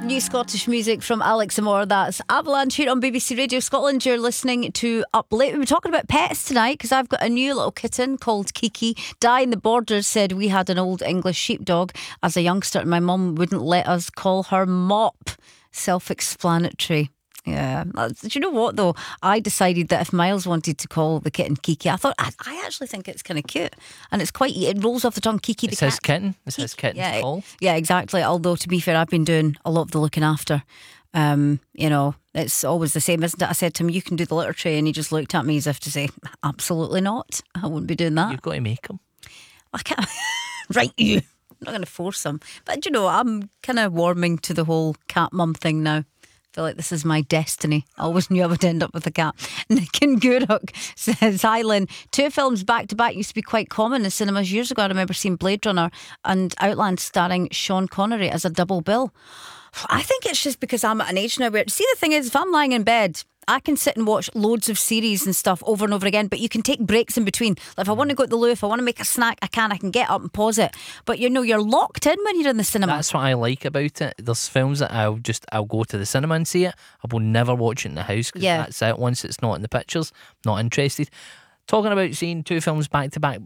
New Scottish music from Alex Moore. That's Avalanche here on BBC Radio Scotland. You're listening to Up Late. We were talking about pets tonight because I've got a new little kitten called Kiki. Di in the Borders said we had an old English sheepdog as a youngster and my mum wouldn't let us call her Mop. Self-explanatory. Yeah. Do you know what though? I decided that if Miles wanted to call the kitten Kiki, I thought I actually think it's kind of cute, and it's quite. It rolls off the tongue. Kiki the cat. His kitten. It's his kitten's call. Yeah, exactly. Although to be fair, I've been doing a lot of the looking after. You know, it's always the same, isn't it? I said to him, "You can do the litter tray," and he just looked at me as if to say, "Absolutely not. I won't be doing that." You've got to make him. I can't. Right, you. I'm not going to force him. But you know, I'm kind of warming to the whole cat mum thing now. I feel like this is my destiny. I always knew I would end up with a cat. Nick and Guruk says, hi Lynn, 2 films back to back used to be quite common in cinemas years ago. I remember seeing Blade Runner and Outland starring Sean Connery as a double bill. I think it's just because I'm at an age now where, see, the thing is, if I'm lying in bed, I can sit and watch loads of series and stuff over and over again, but you can take breaks in between. Like if I want to go to the loo, if I want to make a snack, I can get up and pause it. But you know, you're locked in when you're in the cinema. That's what I like about it. There's films that I'll go to the cinema and see it. I will never watch it in the house because that's it. Once it's not in the pictures, not interested. Talking about seeing 2 films back to back,